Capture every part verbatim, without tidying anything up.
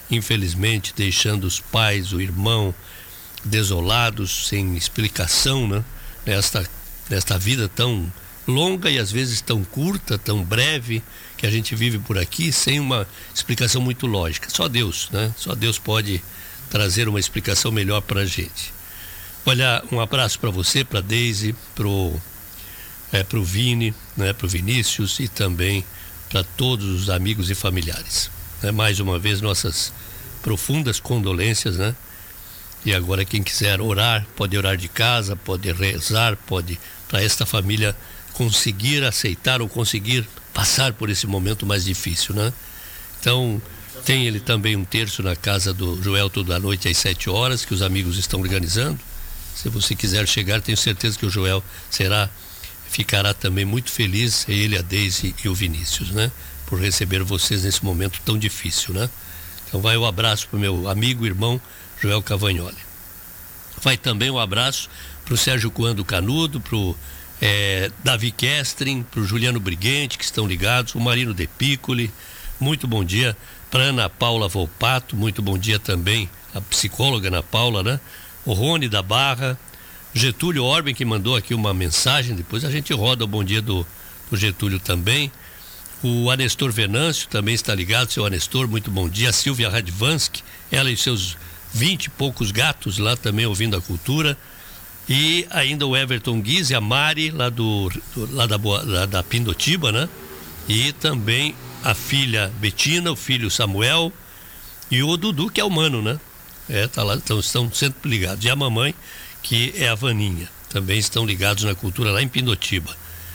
infelizmente deixando os pais, o irmão desolados, sem explicação, né? Nesta, nesta vida tão longa e às vezes tão curta, tão breve que a gente vive por aqui, sem uma explicação muito lógica. Só Deus, né? Só Deus pode trazer uma explicação melhor para a gente. Olha, um abraço para você, para Deise, pro é, pro Vini, né? Pro Vinícius e também para todos os amigos e familiares. É, mais uma vez nossas profundas condolências, né? E agora quem quiser orar, pode orar de casa, pode rezar, pode, para esta família conseguir aceitar ou conseguir passar por esse momento mais difícil, né? Então, tem ele também um terço na casa do Joel toda a noite às sete horas, que os amigos estão organizando. Se você quiser chegar, tenho certeza que o Joel será, ficará também muito feliz, ele, a Deise e o Vinícius, né? Por receber vocês nesse momento tão difícil, né? Então vai o um abraço para o meu amigo, irmão Joel Cavagnoli. Vai também um abraço para o Sérgio Coando Canudo, para o é, Davi Kestrin, para o Juliano Briguente, que estão ligados, o Marino De Piccoli, muito bom dia, para Ana Paula Volpato, muito bom dia também, a psicóloga Ana Paula, né? O Rony da Barra, Getúlio Orben, que mandou aqui uma mensagem, depois a gente roda o bom dia do, do Getúlio também. O Anestor Venâncio também está ligado, seu Anestor, muito bom dia. A Silvia Radvansky, ela e seus vinte e poucos gatos lá também ouvindo a cultura. E ainda o Everton Guise, a Mari, lá, do, do, lá, da, lá da Pindotiba, né? E também a filha Betina, o filho Samuel e o Dudu, que é humano, né? É, tá lá, então, estão sempre ligados. E a mamãe, que é a Vaninha, também estão ligados na cultura lá em Pindotiba.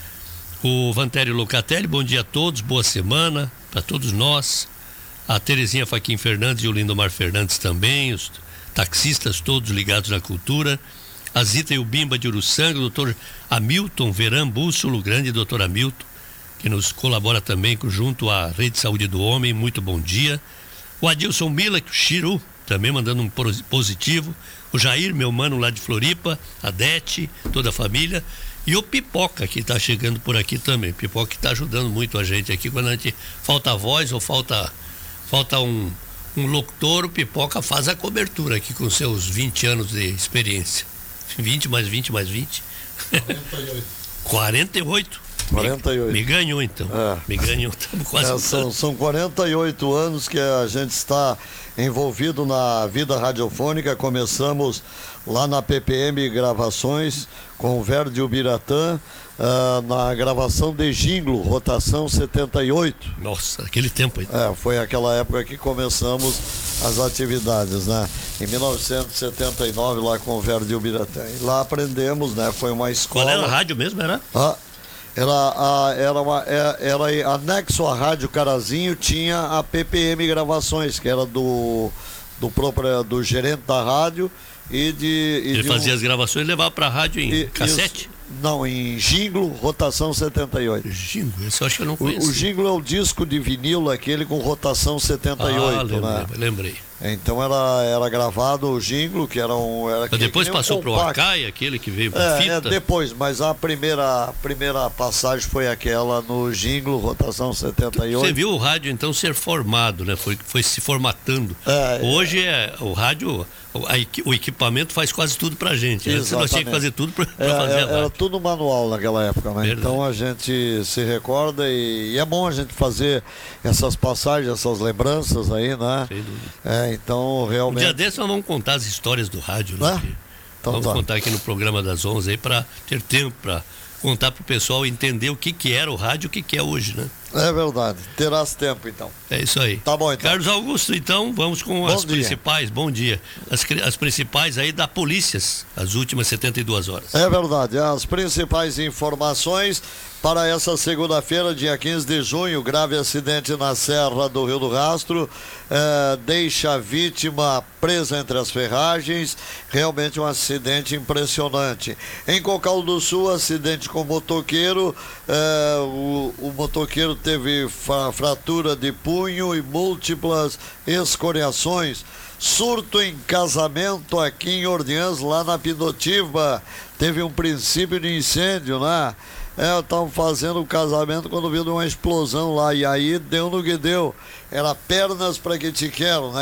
O Vantério Locatelli, bom dia a todos, boa semana para todos nós. A Terezinha Faquim Fernandes e o Lindomar Fernandes também, os taxistas todos ligados na cultura. A Zita e o Bimba de Uruçanga, o doutor Hamilton Veran Bússolo, grande doutor Hamilton, que nos colabora também junto à Rede Saúde do Homem, muito bom dia. O Adilson Mila, o Chiru, também mandando um positivo. O Jair, meu mano lá de Floripa, a Dete, toda a família. E o Pipoca, que está chegando por aqui também. Pipoca que está ajudando muito a gente aqui. Quando a gente falta voz ou falta, falta um, um locutor, o Pipoca faz a cobertura aqui com seus vinte anos de experiência. vinte mais vinte mais vinte. quarenta e oito. quarenta e oito? quarenta e oito. Me, me ganhou então. É. Me ganhou. Estamos quase. É, são, são quarenta e oito anos que a gente está envolvido na vida radiofônica. Começamos lá na P P M Gravações com o Verde Ubiratã, uh, na gravação de Jinglo, rotação setenta e oito. Nossa, aquele tempo aí. É, foi aquela época que começamos as atividades, né? Em mil novecentos e setenta e nove, lá com o Verde Ubiratã. E lá aprendemos, né? Foi uma escola. Qual era a rádio mesmo, era? Ah, Era, a, era, uma, era, era anexo à Rádio Carazinho, tinha a P P M Gravações, que era do, do próprio do gerente da rádio e de. E Ele de fazia um, as gravações e levava para a rádio em e, cassete? Isso, não, em Jinglo, rotação setenta e oito. Jinglo, isso eu acho que eu não conheço. O, o Jinglo é o disco de vinil, aquele com rotação setenta e oito, ah, lembrei, né? lembrei. Então era, era gravado o Jinglo, que era um. Era que, depois que passou um para o Akai, aquele que veio para é, fita. É, depois, mas a primeira, primeira passagem foi aquela no Jinglo, rotação setenta e oito. Você viu o rádio então ser formado, né? Foi, foi se formatando. É, Hoje é, o rádio, o, o equipamento faz quase tudo pra gente. Antes nós tínhamos que fazer tudo para é, fazer a rádio. Era tudo manual naquela época, né? Então a gente se recorda e, e é bom a gente fazer essas passagens, essas lembranças aí, né? Sem dúvida. É, então realmente. Um dia desse nós vamos contar as histórias do rádio, né? É? Então, vamos tá. contar aqui no programa das onze aí para ter tempo para contar para o pessoal entender o que que era o rádio e o que que é hoje, né? É verdade. Terás tempo então. É isso aí. Tá bom então. Carlos Augusto, então vamos com bom as dia. principais, bom dia, as, as principais aí da Polícias, as últimas setenta e duas horas. É verdade, as principais informações para essa segunda-feira, dia quinze de junho, grave acidente na Serra do Rio do Rastro, eh, deixa a vítima presa entre as ferragens, realmente um acidente impressionante. Em Cocal do Sul, acidente com motoqueiro, eh, o, o motoqueiro teve fratura de punho e múltiplas escoriações. Surto em casamento aqui em Orleans, lá na Pindotiba, teve um princípio de incêndio, né? É, estavam fazendo o casamento quando viu uma explosão lá, e aí deu no que deu. Era pernas para que te quero, né?